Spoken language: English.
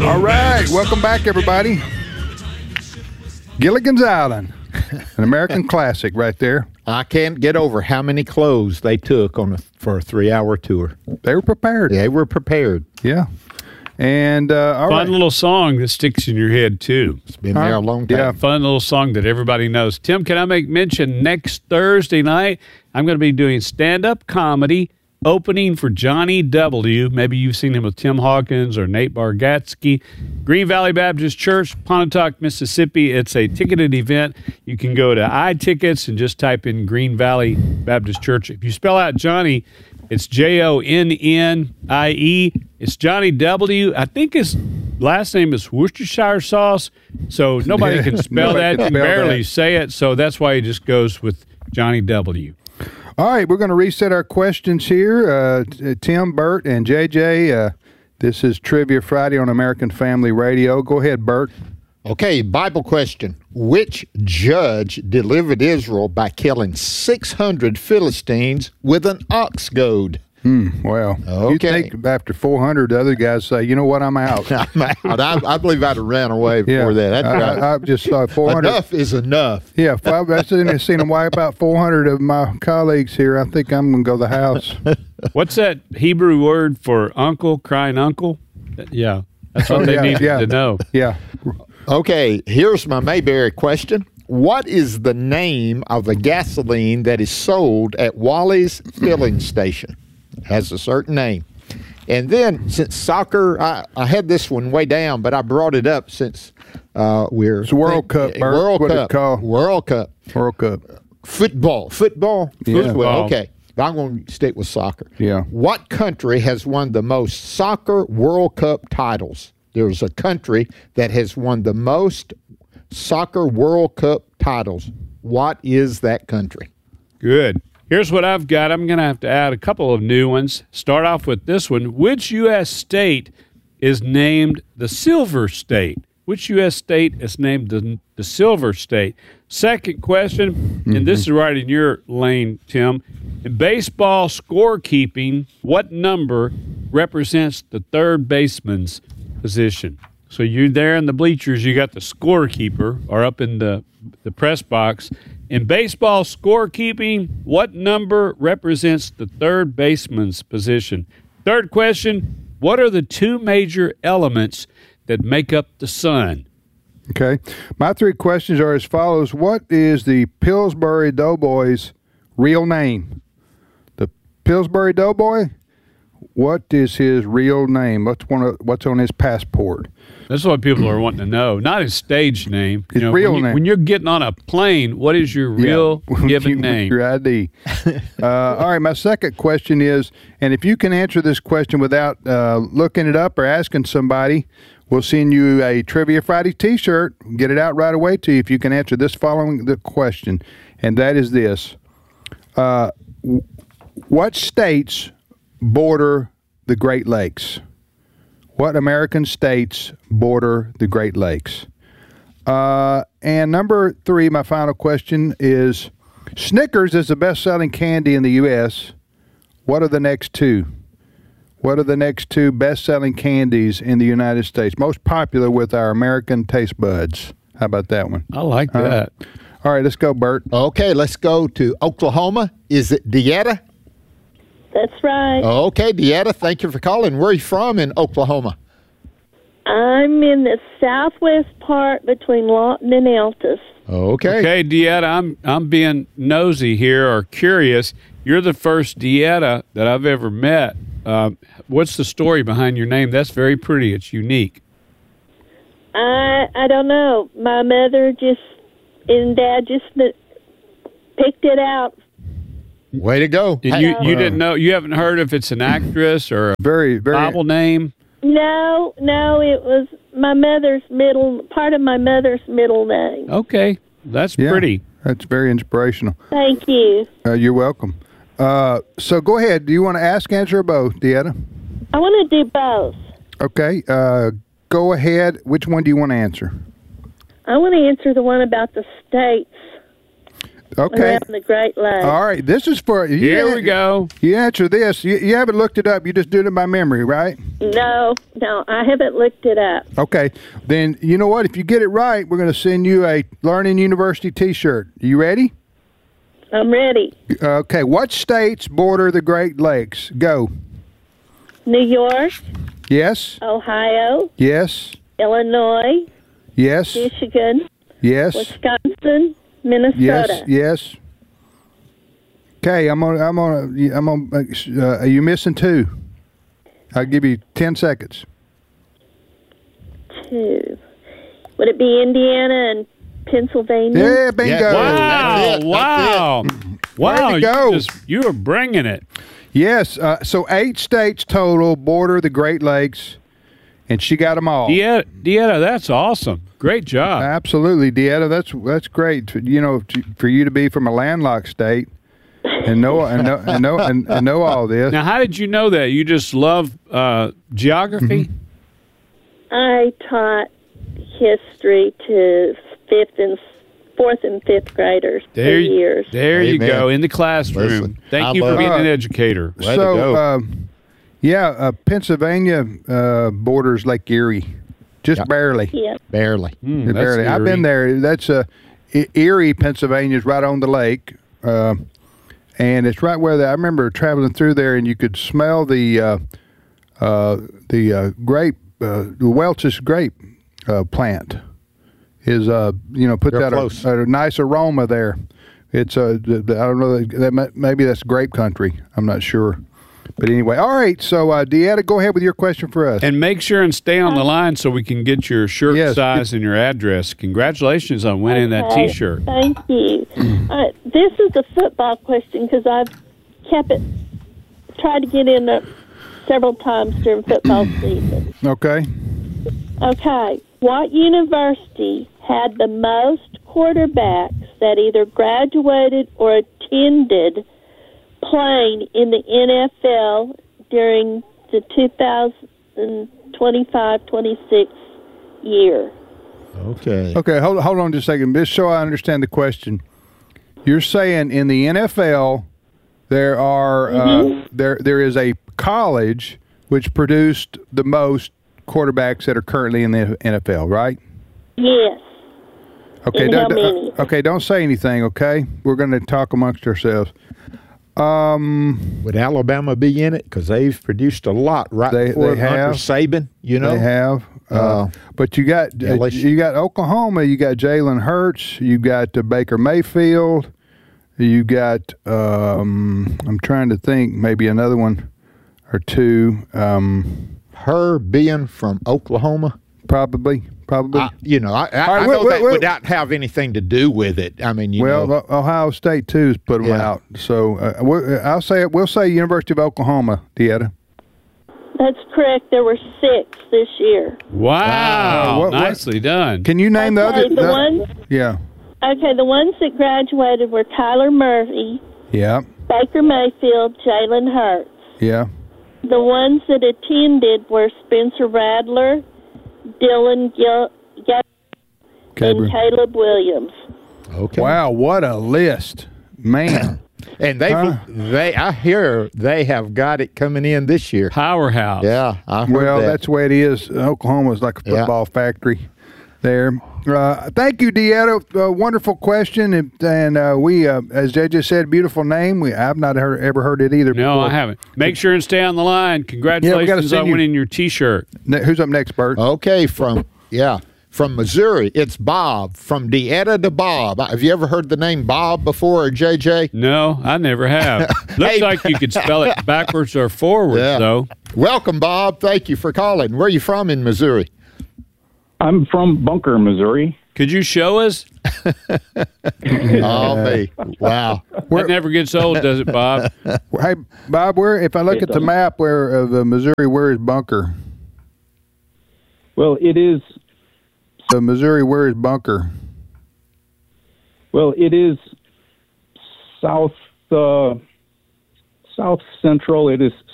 All right, welcome back, everybody. Gilligan's Island, an American classic right there. I can't get over how many clothes they took for a 3-hour tour. They were prepared. They were prepared. Yeah. And all Fun right. little song that sticks in your head, too. It's been there a long time. Yeah. Fun little song that everybody knows. Tim, can I make mention next Thursday night, I'm going to be doing stand-up comedy opening for Johnny W. Maybe you've seen him with Tim Hawkins or Nate Bargatze. Green Valley Baptist Church, Pontotoc, Mississippi. It's a ticketed event. You can go to iTickets and just type in Green Valley Baptist Church. If you spell out Johnny, it's Jonnie. It's Johnny W. I think his last name is Worcestershire sauce, so nobody can spell Nobody that. can You can spell barely that. say it, so that's why he just goes with Johnny W. All right, we're going to reset our questions here. Tim, Bert, and JJ, this is Trivia Friday on American Family Radio. Go ahead, Bert. Okay, Bible question. Which judge delivered Israel by killing 600 Philistines with an ox goad? Well, you Okay. think after 400, the other guys say, you know what, I'm out. I'm out. I believe I'd have ran away before that. That's right. I just saw 400. Enough is enough. Yeah, if I've seen them wipe out 400 of my colleagues here, I think I'm going to go to the house. What's that Hebrew word for uncle, crying uncle? Yeah, that's what they need to know. Yeah. Okay, here's my Mayberry question. What is the name of the gasoline that is sold at Wally's filling station? It has a certain name. And then, since soccer, I had this one way down, but I brought it up since we're... It's World Cup, Bert. World What Cup. it called? World Cup. World Cup. Football. Yeah. Okay. I'm going to stick with soccer. Yeah. What country has won the most soccer World Cup titles? There's a country that has won the most soccer World Cup titles. What is that country? Good. Here's what I've got. I'm going to have to add a couple of new ones. Start off with this one. Which U.S. state is named the Silver State? Which U.S. state is named the Silver State? Second question, and this is right in your lane, Tim. In baseball scorekeeping, what number represents the third baseman's position? So you're there in the bleachers, you got the scorekeeper, or up in the press box. In baseball scorekeeping, what number represents the third baseman's position? Third question, what are the two major elements that make up the sun? Okay. My three questions are as follows. What is the Pillsbury Doughboy's real name? The Pillsbury Doughboy? What is his real name? What's on his passport? That's what people are wanting to know. Not his stage name. His real name. When you're getting on a plane, what is your real given name? Your ID. All right, my second question is, and if you can answer this question without looking it up or asking somebody, we'll send you a Trivia Friday T-shirt. Get it out right away to you if you can answer this following the question, and that is this. What states border the Great Lakes? What American states border the Great Lakes? And number three, my final question is, Snickers is the best-selling candy in the U.S. What are the next two? What are the next two best-selling candies in the United States? Most popular with our American taste buds. How about that one? I like that. All right, let's go, Bert. Okay, let's go to Oklahoma. Is it Deetta? That's right. Okay, Deetta, thank you for calling. Where are you from in Oklahoma? I'm in the southwest part between Lawton and Altus. Okay. Okay, Deetta, I'm being nosy here or curious. You're the first Deetta that I've ever met. What's the story behind your name? That's very pretty. It's unique. I don't know. My mother and Dad just picked it out. Way to go. And you didn't know? You haven't heard if it's an actress or a Very, very. Bible name? No, it was part of my mother's middle name. Okay, that's Yeah, pretty. That's very inspirational. Thank you. You're welcome. So go ahead. Do you want to ask, answer, or both, Deetta? I want to do both. Okay. Go ahead. Which one do you want to answer? I want to answer the one about the states. Okay. around the Great Lakes. All right. This is for you. Here we go. You answer this. You haven't looked it up. You just did it by memory, right? No, I haven't looked it up. Okay. Then you know what? If you get it right, we're going to send you a Learning University T-shirt. You ready? I'm ready. Okay. What states border the Great Lakes? Go. New York, Yes. Ohio, Yes. Illinois, Yes. Michigan, Yes. Wisconsin, Minnesota. Yes. Okay. I'm on. Are you missing two? I'll give you 10 seconds. 2. Would it be Indiana and Pennsylvania? Yeah, bingo. Yeah. Wow! That's it. Wow! Wow! Way to go. You are bringing it. Yes. So 8 states total border the Great Lakes, and she got them all. Dieta, that's awesome. Great job. Absolutely, Dieta. That's great. You know, for you to be from a landlocked state and know all this. Now, how did you know that? You just love geography? Mm-hmm. I taught history to 4th and 5th graders for years. There you Amen. go, in the classroom. Listen, Thank I you for love being it. an educator. Way to So, go. Pennsylvania borders Lake Erie, just Yep. barely. Yeah. Barely. That's Barely. I've eerie. been there. That's Erie, Pennsylvania is right on the lake, and it's right where I remember traveling through there, and you could smell the grape, the Welch's grape plant is put They're that close. a nice aroma there. It's I don't know maybe that's grape country. I'm not sure. But anyway, all right. So, Deanna, go ahead with your question for us. And make sure and stay on the line so we can get your shirt Yes. size and your address. Congratulations on winning that Okay, T-shirt. Thank you. This is a football question because I've tried to get in several times during football season. Okay. Okay, what university had the most quarterbacks that either graduated or attended playing in the NFL during the 2025-26 year? Okay. Okay. Hold on just a second. Just so I understand the question, you're saying in the NFL there are there is a college which produced the most quarterbacks that are currently in the NFL, right? Yes. Okay. And how many? Okay. Don't say anything. Okay. We're going to talk amongst ourselves. Would Alabama be in it? Because they've produced a lot right They before have. under Saban. You know, They have. But you got LSU. you got Oklahoma. You got Jalen Hurts. You got Baker Mayfield. You got I'm trying to think, maybe another one or two. her being from Oklahoma. Probably. I All right, I know that would not have anything to do with it. I mean, you know, Ohio State too has put them Yeah. out. So we'll say University of Oklahoma, Dieta. That's correct. There were 6 this year. Wow. What- Nicely done. Can you name the Okay, other? the ones. Yeah. Okay, the ones that graduated were Kyler Murray, Yeah. Baker Mayfield, Jalen Hurts. Yeah. The ones that attended were Spencer Radler, Dylan Gale, and Caleb Williams. okay. Wow, what a list, man! And Huh? I hear they have got it coming in this year. Powerhouse. Yeah, I heard Well, that. that's the way it is. Oklahoma's like a Yeah. football factory there. Thank you, Dieta. Wonderful question, and we, as JJ said, beautiful name. I've not ever heard it either. No, before. I haven't. Make sure and stay on the line. Congratulations send on you- winning your T-shirt. Who's up next, Bert? Okay, from Missouri, it's Bob. From Deetta to Bob. Have you ever heard the name Bob before, or JJ? No, I never have. Looks Hey. like you could spell it backwards or forwards, Yeah. though. Welcome, Bob. Thank you for calling. Where are you from in Missouri? I'm from Bunker, Missouri. Could you show us? Oh, me. Wow. That never gets old, does it, Bob? Hey, Bob, if I look at the map of Missouri, where is Bunker? Well, it is. So Missouri, where is Bunker? Well, it is south central. It is